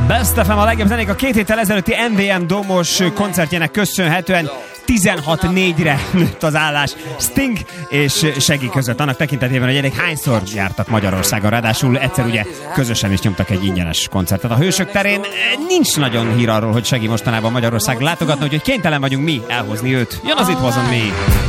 Best FM a legjobb zenék a 2 héttel ezelőtti MVM Domos koncertjének köszönhetően 16-4-re nőtt az állás Sting és Shaggy között. Annak tekintetében, hogy elég hányszor jártak Magyarországon, ráadásul egyszer ugye közösen is nyomtak egy ingyenes koncertet. A Hősök terén nincs nagyon hír arról, hogy Shaggy mostanában Magyarországon látogatna, úgyhogy kénytelen vagyunk mi elhozni őt. Jön az It Wasn't Me!